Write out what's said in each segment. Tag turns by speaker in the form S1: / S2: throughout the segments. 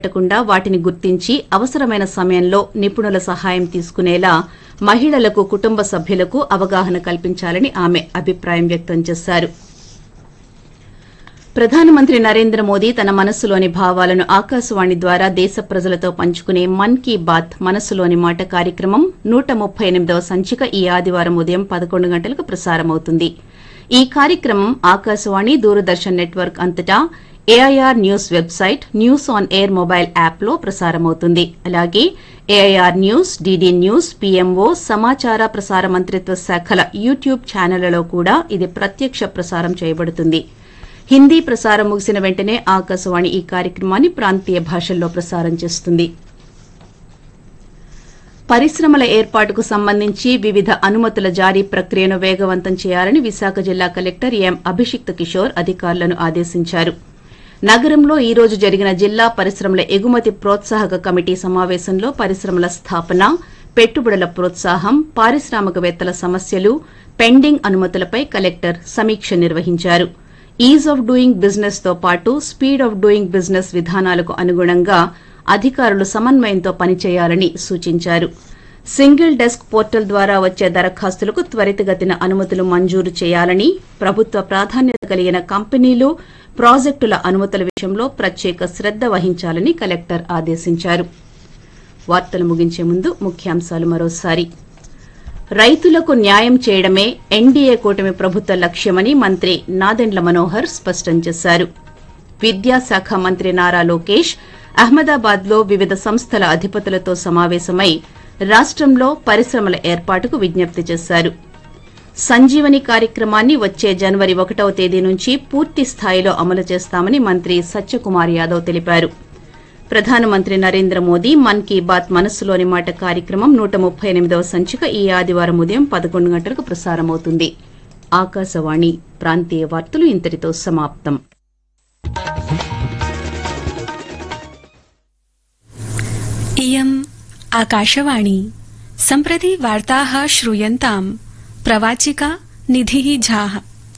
S1: పెట్టకుండా వాటిని గుర్తించి అవసరమైన సమయంలో నిపుణుల సహాయం తీసుకునేలా మహిళలకు కుటుంబ సభ్యులకు అవగాహన కల్పించాలని ఆమె అభిప్రాయం వ్యక్తం చేశారు. ప్రధానమంత్రి నరేంద్ర మోదీ తన మనస్సులోని భావాలను ఆకాశవాణి ద్వారా దేశ ప్రజలతో పంచుకునే మన్ కీ బాత్ మనస్సులోని మాట కార్యక్రమం 138వ సంచిక ఈ ఆదివారం ఉదయం 11 గంటలకు ప్రసారమవుతుంది. ఈ కార్యక్రమం ఆకాశవాణి, దూరదర్శన్ నెట్వర్క్ అంతటా AIR news website, news on air mobile యాప్లో ప్రసారమవుతుంది. అలాగే AIR news, DD news, PMO, సమాచార ప్రసార మంత్రిత్వ శాఖల యూట్యూబ్ ఛానళ్లలో కూడా ఇది ప్రత్యక్ష ప్రసారం చేయబడుతుంది. హిందీ ప్రసారం ముగిసిన వెంటనే ఆకాశవాణి ఈ కార్యక్రమాన్ని ప్రాంతీయ భాషల్లో ప్రసారం చేస్తుంది. పరిశ్రమల ఏర్పాటుకు సంబంధించి వివిధ అనుమతుల జారీ ప్రక్రియను వేగవంతం చేయాలని విశాఖ జిల్లా కలెక్టర్ ఎం అభిషిక్త్ కిషోర్ అధికారులను ఆదేశించారు. నగరంలో ఈ రోజు జరిగిన జిల్లా పరిశ్రమల ఎగుమతి ప్రోత్సాహక కమిటీ సమావేశంలో పరిశ్రమల స్థాపన, పెట్టుబడుల ప్రోత్సాహం, పారిశ్రామికవేత్తల సమస్యలు, పెండింగ్ అనుమతులపై కలెక్టర్ సమీక్ష నిర్వహించారు. ఈజ్ ఆఫ్ డూయింగ్ బిజినెస్ తో పాటు స్పీడ్ ఆఫ్ డూయింగ్ బిజినెస్ విధానాలకు అనుగుణంగా అధికారులు సమన్వయంతో పనిచేయాలని సూచించారు. సింగిల్ డెస్క్ పోర్టల్ ద్వారా వచ్చే దరఖాస్తులకు త్వరితగతిన అనుమతులు మంజూరు చేయాలని, ప్రభుత్వ ప్రాధాన్యత కలిగిన కంపెనీలు, ప్రాజెక్టుల అనుమతుల విషయంలో ప్రత్యేక శ్రద్ద వహించాలని కలెక్టర్ ఆదేశించారు. వార్తలు ముగించే ముందు ముఖ్యాంశాలు మరోసారి. రైతులకు న్యాయం చేయడమే ఎన్డీఏ కూటమి ప్రభుత్వ లక్ష్యమని మంత్రి నాదెండ్ల మనోహర్ స్పష్టం చేశారు. విద్యాశాఖ మంత్రి నారా లోకేష్ అహ్మదాబాద్లో వివిధ సంస్థల అధిపతులతో సమావేశమై రాష్టంలో పరిశ్రమల ఏర్పాటుకు విజ్ఞప్తి చేశారు. సంజీవని కార్యక్రమాన్ని వచ్చే జనవరి 1వ తేదీ నుంచి పూర్తి స్థాయిలో అమలు చేస్తామని మంత్రి సత్యకుమార్ యాదవ్ తెలిపారు. ప్రధానమంత్రి నరేంద్ర మోదీ మన్ కీ బాత్ మనస్సులోని మాట కార్యక్రమం 138వ సంచిక ఈ ఆదివారం ఉదయం 11 గంటలకు ప్రసారమవుతుంది. ఆకాశవాణి ప్రాంతీయ వార్తలు ఇంతటితో సమాప్తం.
S2: इयम् आकाशवाणी सम्प्रति वार्ताः श्रूयन्ताम्. प्रवाचिका निधिः झाः.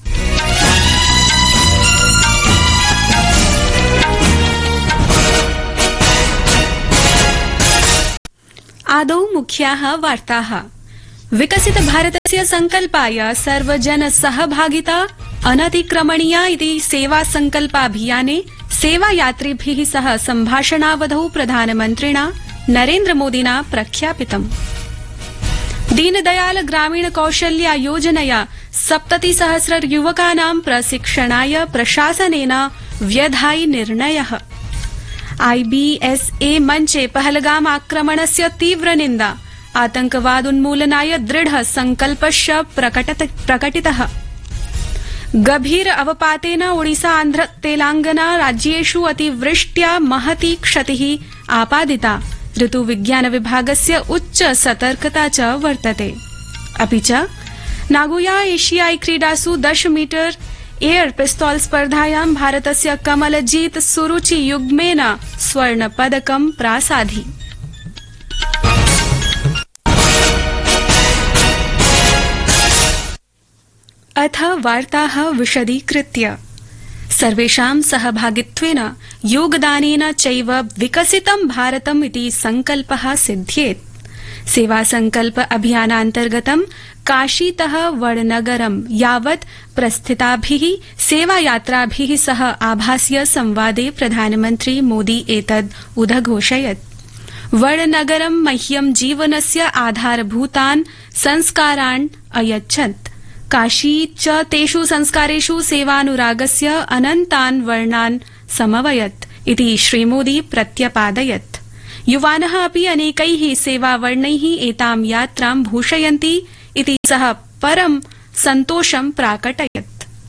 S2: आदौ मुख्याः वार्ताः. विकसित भारतस्य संकल्पाय सर्वजन सहभागिता अनतिक्रमणीया इति सेवा संकल्पाभियाने सेवायात्रिभिः सह सम्भाषणावधौ प्रधानमन्त्रिणा नरेन्द्र मोदिना प्रख्यापितम्. दीनदयाल ग्रामीण कौशल्या योजनया 70,000 युवकानां प्रशिक्षणाय प्रशासनेन व्यधायि निर्णयः. आईबीएसए मञ्चे पहलगाम आक्रमणस्य तीव्र निन्दा. आतंकवादोन्मूलनाय दृढ संकल्पश्च प्रकटितः. गभीर अवपातेन ओडिसा, आन्ध्र, तेलंगाना राज्येषु अतिवृष्ट्या महती क्षतिः आपादिता. ऋतुविज्ञान विभागस्य उच्च सतर्कता च वर्तते. अपि च नागोया एशियाई क्रीडासु 10 मीटर एयर पिस्तौल स्पर्धायां भारतस्य कमलजीत सुरुचि युग्मेन स्वर्णपदकं प्रासाधि. अथ वार्ताः विशदीकृत्य. सर्वेषां सहभागित्वेन योगदानेन चैव विकसितं भारतम् इति संकल्पः सिद्ध्येत्. सेवा संकल्प अभियानान्तर्गतं काशीतः वडनगरं यावत् प्रस्थिताभिः सेवायात्राभिः सह आभास्य संवादे प्रधानमन्त्री मोदी एतद् उदघोषयत्. वडनगरं मह्यं जीवनस्य आधारभूतान् संस्कारान् अयच्छत्. काशी च तेषु संस्कारेषु सेवानुरागस्य अनन्तान् वर्णान् समवयत् इति श्रीमोदी प्रत्यपादयत्. युवानः अपि अनेकैः सेवावर्णैः एतां यात्रां भूषयन्ति इति सः परं सन्तोषं प्राकटयत्.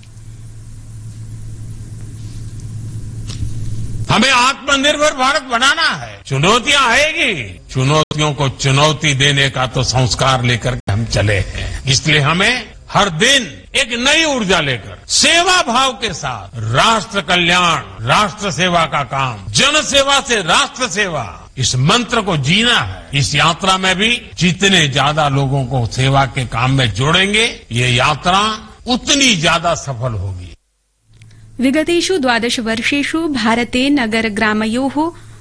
S3: हमें आत्मनिर्भर भारत बनाना है. चुनौतियां आएगी, चुनौतियों को चुनौती देने का तो संस्कार लेकर हम चले हैं. इसलिए हमें हर दिन एक नई ऊर्जा लेकर सेवा भाव के साथ राष्ट्र कल्याण, राष्ट्र सेवा का काम, जन सेवा से राष्ट्र सेवा, इस मंत्र को जीना है. इस यात्रा में भी जितने ज्यादा लोगों को सेवा के काम में जोड़ेंगे, ये यात्रा उतनी ज्यादा सफल होगी.
S2: विगतेषु 12 वर्षेषु भारते नगर ग्रामयोः